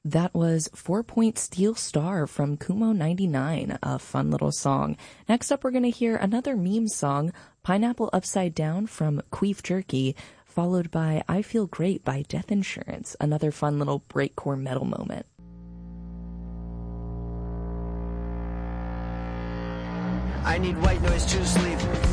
That was 4-Point Steel Star from Kumo 99, a fun little song. Next up, we're going to hear another meme song, Pineapple Upside Down from Queef Jerky, followed by I Feel Great by Death Insurance, another fun little breakcore metal moment. I need white noise to sleep.